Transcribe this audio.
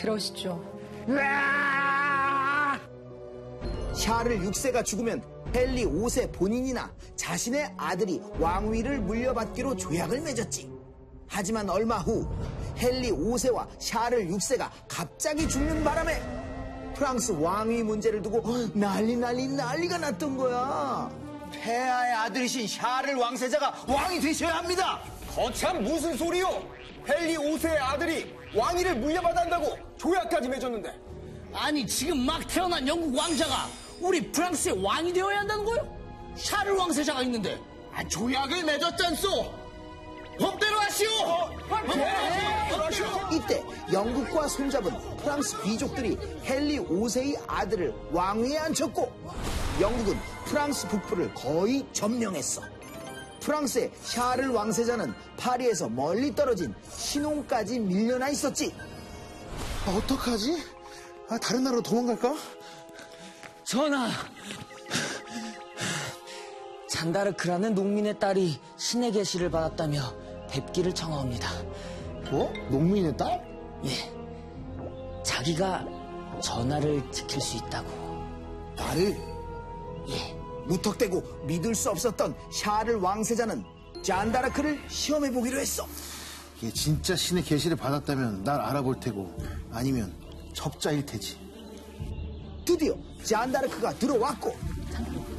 그러시죠. 샤를 6세가 죽으면 헨리 5세 본인이나 자신의 아들이 왕위를 물려받기로 조약을 맺었지. 하지만 얼마 후 헨리 5세와 샤를 6세가 갑자기 죽는 바람에 프랑스 왕위 문제를 두고 난리가 났던 거야. 폐하의 아들이신 샤를 왕세자가 왕이 되셔야 합니다. 거참 무슨 소리요? 헨리 5세의 아들이 왕위를 물려받아 한다고 조약까지 맺었는데. 아니 지금 막 태어난 영국 왕자가 우리 프랑스의 왕이 되어야 한다는 거요? 샤를 왕세자가 있는데 조약을 맺었잖소. 법대로 하시오. 이때 영국과 손잡은 프랑스 귀족들이 헨리 5세의 아들을 왕위에 앉혔고 영국은 프랑스 북부를 거의 점령했어. 프랑스의 샤를 왕세자는 파리에서 멀리 떨어진 시놉까지 밀려나 있었지. 어떡하지? 다른 나라로 도망갈까? 전하, 잔다르크라는 농민의 딸이 신의 계시를 받았다며 뵙기를 청하옵니다. 뭐? 농민의 딸? 예, 자기가 전하를 지킬 수 있다고. 나를? 예, 무턱대고 믿을 수 없었던 샤를 왕세자는 잔다르크를 시험해보기로 했어. 이게 진짜 신의 계시를 받았다면 날 알아볼 테고 아니면 접자일 테지. 드디어 잔다르크가 들어왔고